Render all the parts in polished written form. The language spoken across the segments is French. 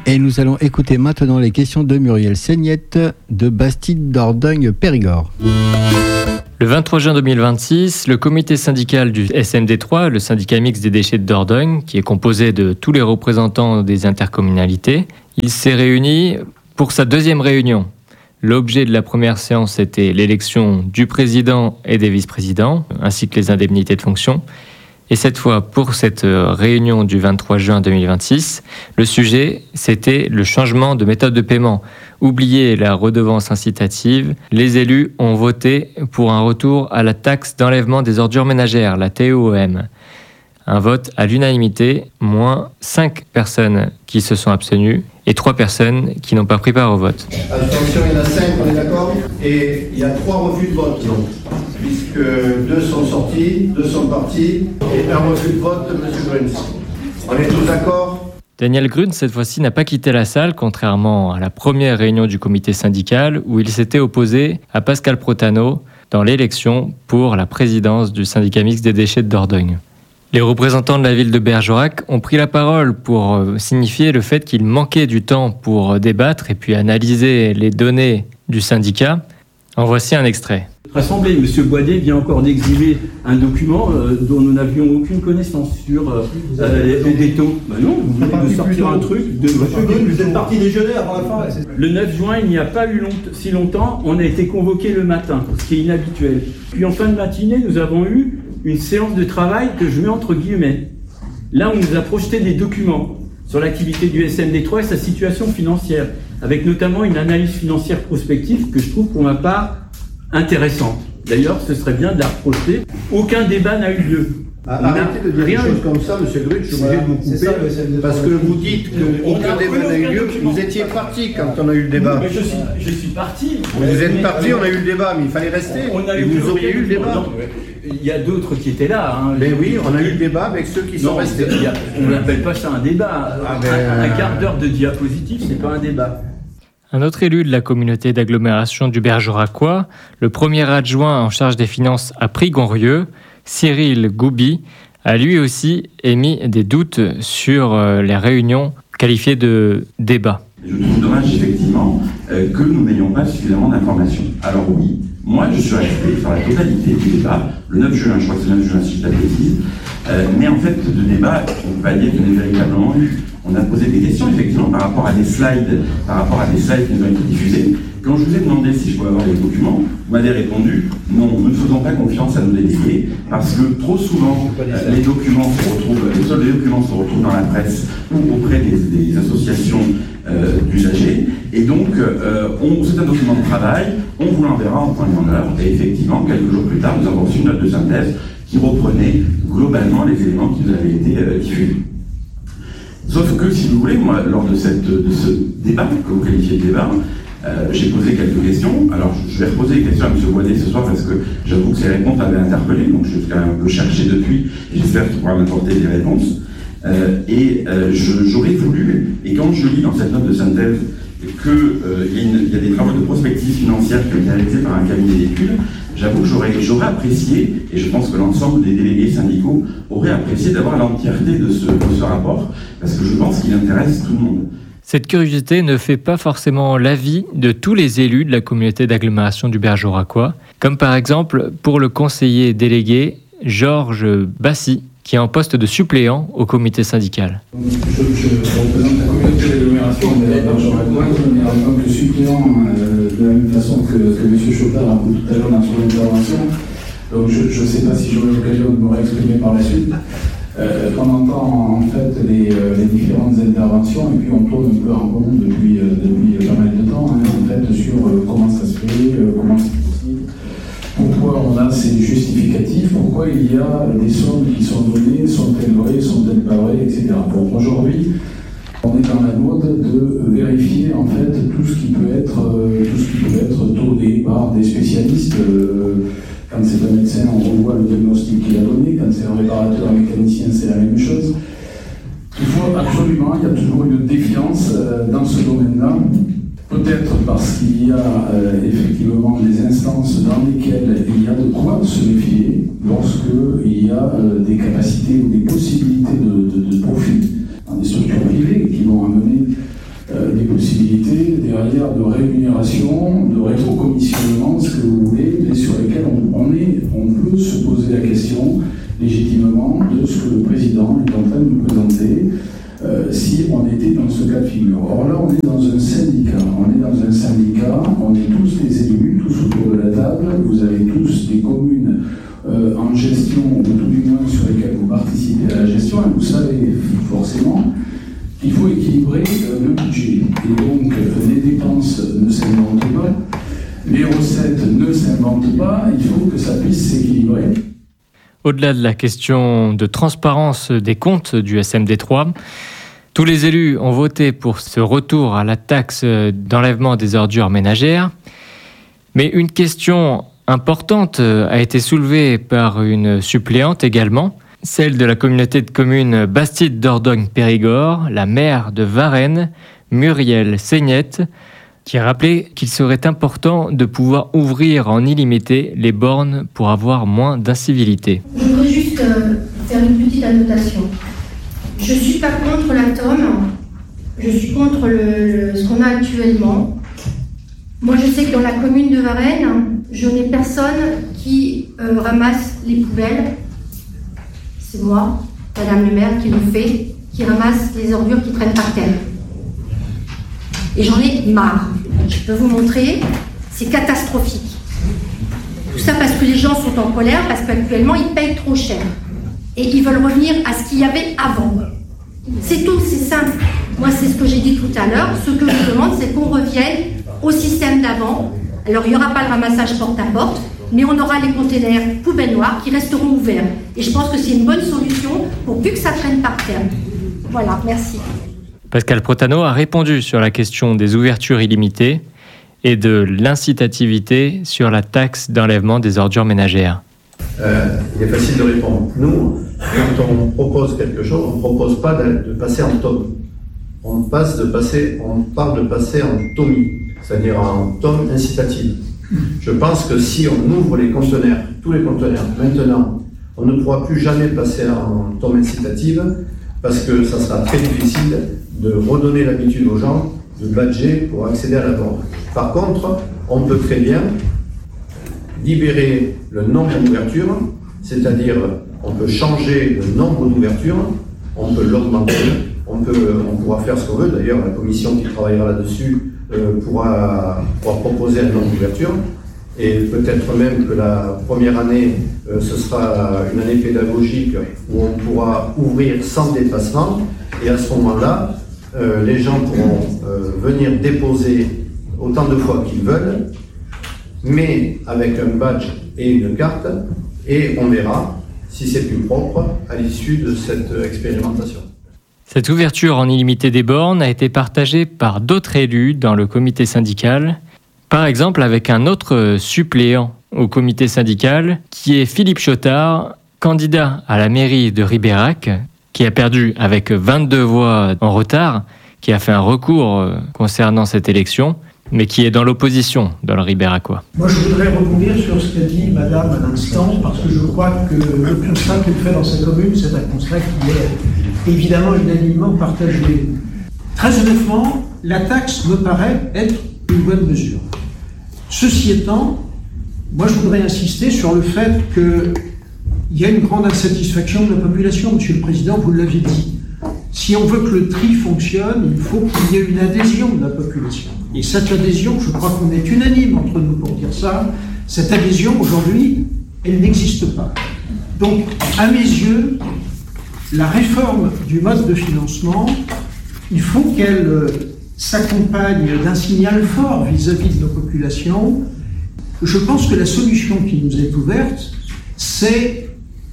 Et nous allons écouter maintenant les questions de Muriel Seignette de Bastide Dordogne-Périgord. Le 23 juin 2026, le comité syndical du SMD3, le syndicat mixte des déchets de Dordogne, qui est composé de tous les représentants des intercommunalités, il s'est réuni pour sa deuxième réunion. L'objet de la première séance était l'élection du président et des vice-présidents, ainsi que les indemnités de fonction. Et cette fois, pour cette réunion du 23 juin 2026, le sujet, c'était le changement de méthode de paiement. Oubliez la redevance incitative, les élus ont voté pour un retour à la taxe d'enlèvement des ordures ménagères, la TEOM. Un vote à l'unanimité, moins 5 personnes qui se sont abstenues et 3 personnes qui n'ont pas pris part au vote. Attention, il y en a 5, on est d'accord ? Et il y a 3 refus de vote, donc, puisque 2 sont sortis, 2 sont partis, et un refus de vote de M. Gruns. On est tous d'accord ? Daniel Gruns, cette fois-ci, n'a pas quitté la salle, contrairement à la première réunion du comité syndical, où il s'était opposé à Pascal Protano dans l'élection pour la présidence du syndicat mixte des déchets de Dordogne. Les représentants de la ville de Bergerac ont pris la parole pour signifier le fait qu'il manquait du temps pour débattre et puis analyser les données du syndicat. En voici un extrait. Assemblée, M. Boidet vient encore d'exhiber un document dont nous n'avions aucune connaissance sur les taux. Ben non, vous venez de sortir un truc. Vous êtes parti déjeuner avant la fin. Le 9 juin, il n'y a pas eu si longtemps, on a été convoqué le matin, ce qui est inhabituel. Puis en fin de matinée, nous avons eu une séance de travail que je mets entre guillemets. Là, on nous a projeté des documents sur l'activité du SMD3 et sa situation financière, avec notamment une analyse financière prospective que je trouve pour ma part intéressante. D'ailleurs, ce serait bien de la reprojeter. Aucun débat n'a eu lieu. Arrêtez de dire des choses comme ça, M. Gruns, je suis obligé de vous couper, parce que vous dites qu'aucun débat n'a eu lieu. Vous étiez parti quand on a eu le débat. Mais je suis parti. Vous êtes parti, on a eu le débat, mais il fallait rester. Et vous auriez eu le débat. Il y a d'autres qui étaient là. Mais oui, on a eu le débat avec ceux qui sont restés. On n'appelle pas ça un débat. Un quart d'heure de diapositive, c'est pas un débat. Un autre élu de la communauté d'agglomération du Bergeracois, le premier adjoint en charge des finances à Prigonrieux, Cyril Goubi, a lui aussi émis des doutes sur les réunions qualifiées de débat. Je trouve dommage effectivement que nous n'ayons pas suffisamment d'informations. Alors oui, moi je suis resté sur la totalité du débat, le 9 juin, je crois que c'est le 9 juin si je dis pas de bêtises, mais en fait de débat, on peut pas dire qu'il y en a véritablement eu. On a posé des questions effectivement par rapport à des slides qui nous ont été diffusés. Quand je vous ai demandé si je pouvais avoir les documents, vous m'avez répondu non, nous ne faisons pas confiance à nos délégués parce que trop souvent les documents se retrouvent dans la presse ou auprès des associations d'usagers et donc c'est un document de travail, on vous l'enverra en temps et en heure et effectivement quelques jours plus tard nous avons reçu une note de synthèse qui reprenait globalement les éléments qui nous avaient été diffusés. Sauf que, si vous voulez, moi, lors de ce débat, que vous qualifiez de débat, j'ai posé quelques questions. Alors, je vais reposer les questions à M. Boidet ce soir parce que j'avoue que ces réponses m'avaient interpellé, donc je suis quand même un peu cherché depuis, et j'espère qu'il pourra m'apporter des réponses. J'aurais voulu, et quand je lis dans cette note de synthèse qu'il y a des travaux de prospective financière qui ont été réalisés par un cabinet d'études, j'avoue que j'aurais apprécié, et je pense que l'ensemble des délégués syndicaux auraient apprécié d'avoir l'entièreté de ce rapport, parce que je pense qu'il intéresse tout le monde. Cette curiosité ne fait pas forcément l'avis de tous les élus de la communauté d'agglomération du Bergeracois, comme par exemple pour le conseiller délégué Georges Bassy, qui est en poste de suppléant au comité syndical. Je représente la communauté d'agglomération de Bergeracois, mais en tant que suppléant, de la même façon que M. Chopard a dit tout à l'heure dans son intervention. Donc je ne sais pas si j'aurai l'occasion de me réexprimer par la suite. On entend en fait les différentes interventions et puis on tourne un peu en rond depuis pas mal de temps en fait sur comment ça se fait, comment c'est possible, pourquoi on a ces justificatifs, pourquoi il y a des sommes qui sont données, sont-elles vraies, sont-elles pas vraies, etc. Bon, aujourd'hui, on est dans la mode de vérifier en fait tout ce qui peut être donné par des spécialistes. Quand c'est un médecin, on revoit le diagnostic qu'il a donné. Quand c'est un réparateur, un mécanicien, c'est la même chose. Il faut absolument, il y a toujours une défiance dans ce domaine-là. Peut-être parce qu'il y a effectivement des instances dans lesquelles il y a de quoi se méfier lorsqu'il y a des capacités ou des possibilités de profit dans des structures privées qui vont amener possibilités derrière de rémunération, de rétrocommissionnement, ce que vous voulez, mais sur lesquels on peut se poser la question légitimement de ce que le président est en train de nous présenter si on était dans ce cas de figure. Or là, on est dans un syndicat. On est tous des élus, tous autour de la table. Vous avez tous des communes en gestion, ou tout du moins sur lesquelles vous participez à la gestion, et vous savez forcément qu'il faut équilibrer le budget. Et donc, les dépenses ne s'inventent pas, les recettes ne s'inventent pas, il faut que ça puisse s'équilibrer. Au-delà de la question de transparence des comptes du SMD3, tous les élus ont voté pour ce retour à la taxe d'enlèvement des ordures ménagères. Mais une question importante a été soulevée par une suppléante également, celle de la communauté de communes Bastide-Dordogne-Périgord, la maire de Varennes, Muriel Seignette, qui a rappelé qu'il serait important de pouvoir ouvrir en illimité les bornes pour avoir moins d'incivilité. Je voudrais juste faire une petite annotation. Je ne suis pas contre la TOM, je suis contre ce qu'on a actuellement. Moi, je sais que dans la commune de Varennes, je n'ai personne qui ramasse les poubelles. C'est moi, Madame le maire, qui le fait, qui ramasse les ordures qui traînent par terre. Et j'en ai marre. Je peux vous montrer, c'est catastrophique. Tout ça parce que les gens sont en colère, parce qu'actuellement, ils payent trop cher. Et ils veulent revenir à ce qu'il y avait avant. C'est tout, c'est simple. Moi, c'est ce que j'ai dit tout à l'heure. Ce que je demande, c'est qu'on revienne au système d'avant. Alors, il n'y aura pas le ramassage porte-à-porte, mais on aura les containers poubelles noires qui resteront ouverts. Et je pense que c'est une bonne solution pour plus que ça traîne par terre. Voilà, merci. Pascal Protano a répondu sur la question des ouvertures illimitées et de l'incitativité sur la taxe d'enlèvement des ordures ménagères. Il est facile de répondre. Nous, quand on propose quelque chose, on ne propose pas de passer en tome. On parle de passer en TOMI, c'est-à-dire en tome incitative. Je pense que si on ouvre les conteneurs, tous les conteneurs, maintenant, on ne pourra plus jamais passer en tome incitative parce que ça sera très difficile de redonner l'habitude aux gens de badger pour accéder à la borne. Par contre, on peut très bien libérer le nombre d'ouvertures, c'est-à-dire on peut changer le nombre d'ouvertures, on peut l'augmenter, on pourra faire ce qu'on veut. D'ailleurs, la commission qui travaillera là-dessus pourra proposer un nombre d'ouvertures. Et peut-être même que la première année, ce sera une année pédagogique où on pourra ouvrir sans dépassement. Et à ce moment-là, les gens pourront venir déposer autant de fois qu'ils veulent, mais avec un badge et une carte, et on verra si c'est plus propre à l'issue de cette expérimentation. Cette ouverture en illimité des bornes a été partagée par d'autres élus dans le comité syndical, par exemple avec un autre suppléant au comité syndical, qui est Philippe Chotard, candidat à la mairie de Ribérac, qui a perdu avec 22 voix en retard, qui a fait un recours concernant cette élection, mais qui est dans l'opposition dans le Ribéracois. Moi, je voudrais rebondir sur ce qu'a dit Madame à l'instant, parce que je crois que le constat qu'elle fait dans sa commune, c'est un constat qui est évidemment unanimement partagé. Très honnêtement, la taxe me paraît être une bonne mesure. Ceci étant, moi, je voudrais insister sur le fait qu'il y a une grande insatisfaction de la population. Monsieur le Président, vous l'aviez dit. Si on veut que le tri fonctionne, il faut qu'il y ait une adhésion de la population. Et cette adhésion, je crois qu'on est unanime entre nous pour dire ça, cette adhésion, aujourd'hui, elle n'existe pas. Donc, à mes yeux, la réforme du mode de financement, il faut qu'elle s'accompagne d'un signal fort vis-à-vis de nos populations. Je pense que la solution qui nous est ouverte, c'est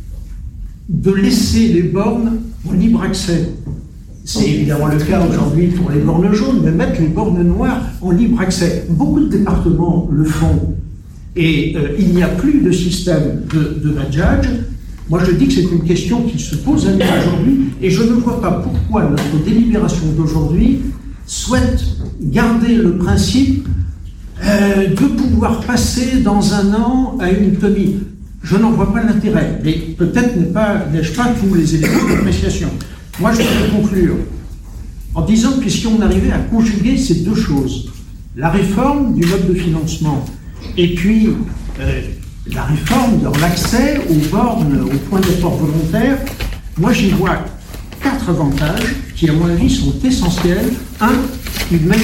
de laisser les bornes en libre accès. C'est évidemment le cas aujourd'hui pour les bornes jaunes, mais mettre les bornes noires en libre accès. Beaucoup de départements le font et il n'y a plus de système de badgeage. Moi, je dis que c'est une question qui se pose à nous aujourd'hui et je ne vois pas pourquoi notre délibération d'aujourd'hui souhaite garder le principe de pouvoir passer dans un an à une TOMI. Je n'en vois pas l'intérêt, mais peut-être n'ai-je pas tous les éléments d'appréciation. Moi, je vais conclure en disant que si on arrivait à conjuguer ces deux choses, la réforme du mode de financement et puis la réforme de l'accès aux bornes, aux points d'apport volontaires, moi j'y vois 4 avantages qui, à mon avis, sont essentiels. Un, une